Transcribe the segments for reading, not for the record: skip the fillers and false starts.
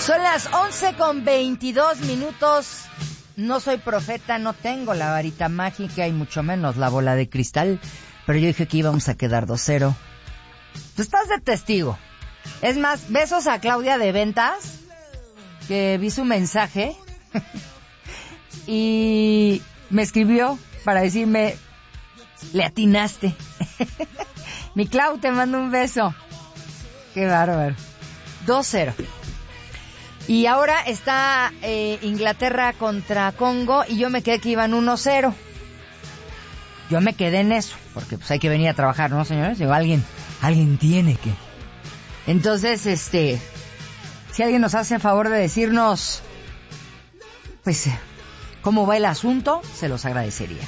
Son las 11:22. No soy profeta, no tengo la varita mágica y mucho menos la bola de cristal, pero yo dije que íbamos a quedar 2-0. Tú estás de testigo. Es más, besos a Claudia de Ventas, que vi su mensaje y me escribió para decirme, le atinaste. Mi Clau, te mando un beso. Qué bárbaro. 2-0. Y ahora está Inglaterra contra Congo y yo me quedé que iban 1-0. Yo me quedé en eso, porque pues hay que venir a trabajar, ¿no, señores? Digo, alguien tiene que. Entonces, si alguien nos hace el favor de decirnos, pues, cómo va el asunto, se los agradecería.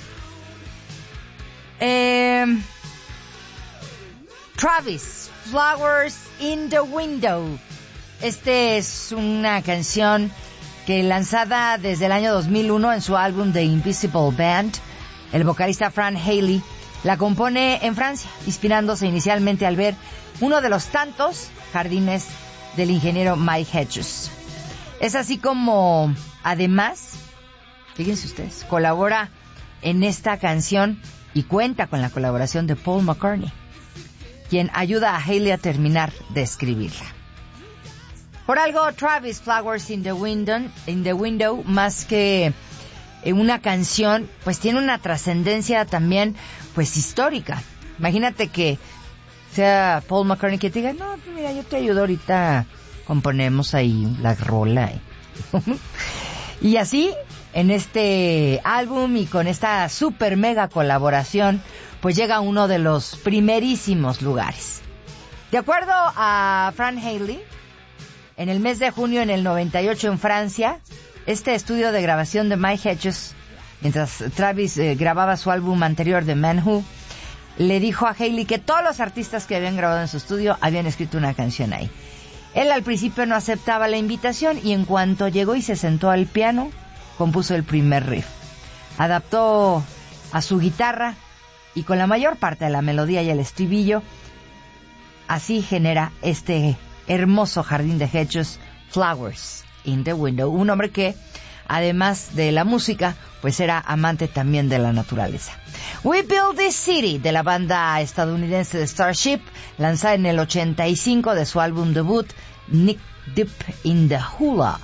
Travis, Flowers in the Window. Es una canción que lanzada desde el año 2001 en su álbum The Invisible Band. El vocalista Fran Haley la compone en Francia, inspirándose inicialmente al ver uno de los tantos jardines del ingeniero Mike Hedges. Es así como, además, fíjense ustedes, colabora en esta canción y cuenta con la colaboración de Paul McCartney, quien ayuda a Haley a terminar de escribirla. Por algo, Travis, Flowers in the Window, más que una canción, pues tiene una trascendencia también, pues histórica. Imagínate que sea Paul McCartney que te diga, no, mira, yo te ayudo ahorita, componemos ahí la rola. Y así, en este álbum y con esta super mega colaboración, pues llega a uno de los primerísimos lugares. De acuerdo a Fran Haley, en el mes de junio en el 98 en Francia, este estudio de grabación de Mike Hedges, mientras Travis grababa su álbum anterior The Man Who, le dijo a Haley que todos los artistas que habían grabado en su estudio habían escrito una canción ahí. Él al principio no aceptaba la invitación y en cuanto llegó y se sentó al piano, compuso el primer riff. Adaptó a su guitarra y con la mayor parte de la melodía y el estribillo, así genera este hermoso jardín de Hedges, Flowers in the Window. Un hombre que, además de la música, pues era amante también de la naturaleza. We Build This City, de la banda estadounidense de Starship, lanzada en el 85 de su álbum debut, Nick Deep in the Hoopla.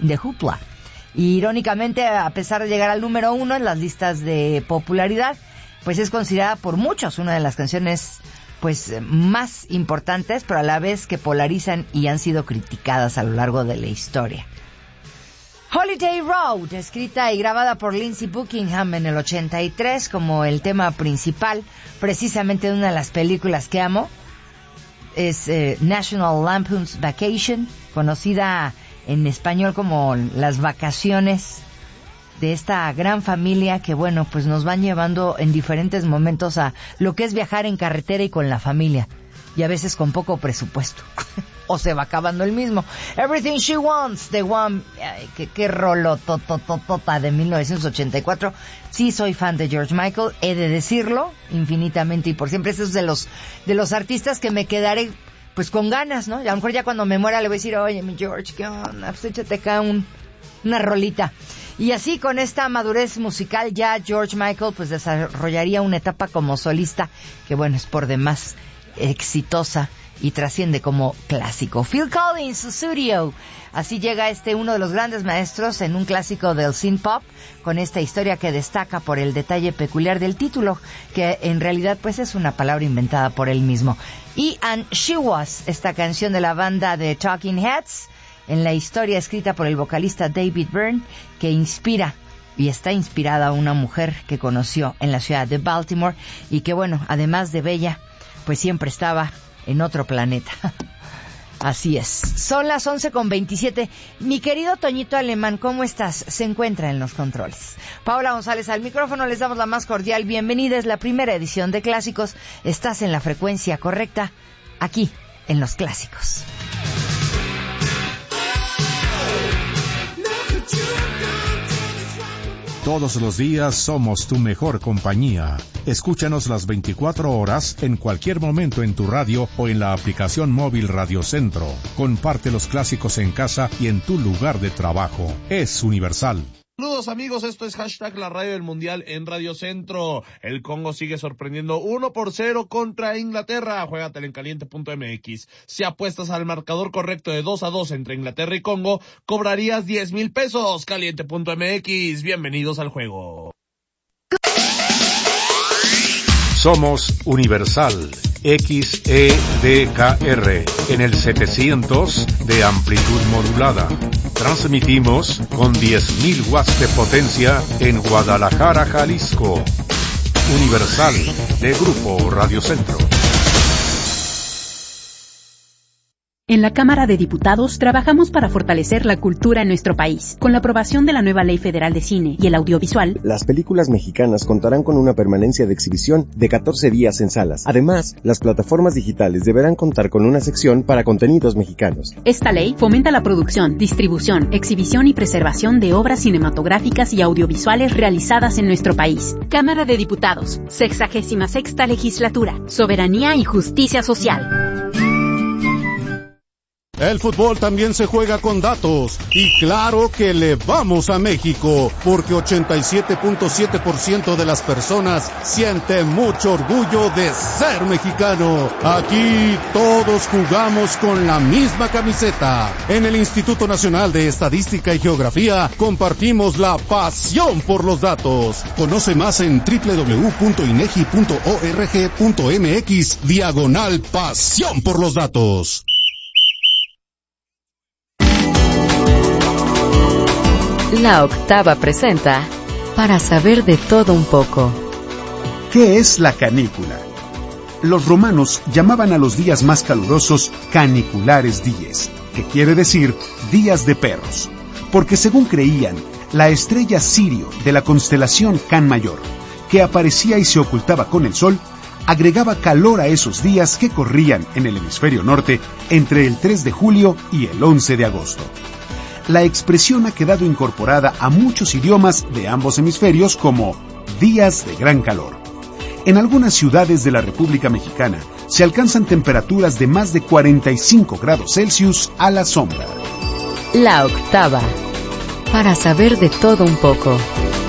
Y irónicamente, a pesar de llegar al número 1 en las listas de popularidad, pues es considerada por muchos una de las canciones pues más importantes, pero a la vez que polarizan y han sido criticadas a lo largo de la historia. Holiday Road, escrita y grabada por Lindsey Buckingham en el 83 como el tema principal, precisamente de una de las películas que amo, es National Lampoon's Vacation, conocida en español como Las Vacaciones, de esta gran familia que, bueno, pues nos van llevando en diferentes momentos a lo que es viajar en carretera y con la familia, y a veces con poco presupuesto o se va acabando el mismo. Everything She Wants, The One, que rolo totototota de 1984. Sí, soy fan de George Michael, he de decirlo infinitamente y por siempre. Es de los artistas que me quedaré pues con ganas, ¿no? Y a lo mejor ya cuando me muera le voy a decir, oye, mi George, ¿qué onda? Pues échate acá una rolita. Y así, con esta madurez musical, ya George Michael pues desarrollaría una etapa como solista que, bueno, es por demás exitosa y trasciende como clásico. Phil Collins, Sussudio. Así llega uno de los grandes maestros en un clásico del synth pop, con esta historia que destaca por el detalle peculiar del título, que en realidad pues es una palabra inventada por él mismo. Y And She Was, esta canción de la banda de Talking Heads, en la historia escrita por el vocalista David Byrne, que inspira y está inspirada a una mujer que conoció en la ciudad de Baltimore y que, bueno, además de bella, pues siempre estaba en otro planeta. Así es. Son las 11:27. Mi querido Toñito Alemán, ¿cómo estás? Se encuentra en los controles. Paola González al micrófono, les damos la más cordial bienvenida. Es la primera edición de Clásicos. Estás en la frecuencia correcta, aquí, en Los Clásicos. Todos los días somos tu mejor compañía. Escúchanos las 24 horas en cualquier momento en tu radio o en la aplicación móvil Radio Centro. Comparte los clásicos en casa y en tu lugar de trabajo. Es universal. Saludos amigos, esto es hashtag la radio del mundial en Radio Centro. El Congo sigue sorprendiendo 1-0 contra Inglaterra. Juégatela en caliente.mx. Si apuestas al marcador correcto de 2-2 entre Inglaterra y Congo, cobrarías 10,000 pesos. Caliente.mx. Bienvenidos al juego. Somos Universal XEDKR en el 700 de amplitud modulada. Transmitimos con 10,000 watts de potencia en Guadalajara, Jalisco. Universal de Grupo Radio Centro. En la Cámara de Diputados trabajamos para fortalecer la cultura en nuestro país. Con la aprobación de la nueva Ley Federal de Cine y el Audiovisual, las películas mexicanas contarán con una permanencia de exhibición de 14 días en salas. Además, las plataformas digitales deberán contar con una sección para contenidos mexicanos. Esta ley fomenta la producción, distribución, exhibición y preservación de obras cinematográficas y audiovisuales realizadas en nuestro país. Cámara de Diputados, 66ª Legislatura, Soberanía y Justicia Social. El fútbol también se juega con datos, y claro que le vamos a México, porque 87.7% de las personas siente mucho orgullo de ser mexicano. Aquí todos jugamos con la misma camiseta. En el Instituto Nacional de Estadística y Geografía compartimos la pasión por los datos. Conoce más en www.inegi.org.mx/pasión por los datos. La Octava presenta Para saber de todo un poco. ¿Qué es la canícula? Los romanos llamaban a los días más calurosos caniculares dies, que quiere decir días de perros, porque según creían, la estrella Sirio de la constelación Can Mayor, que aparecía y se ocultaba con el sol, agregaba calor a esos días que corrían en el hemisferio norte entre el 3 de julio y el 11 de agosto. La expresión ha quedado incorporada a muchos idiomas de ambos hemisferios como días de gran calor. En algunas ciudades de la República Mexicana se alcanzan temperaturas de más de 45 grados Celsius a la sombra. La Octava. Para saber de todo un poco.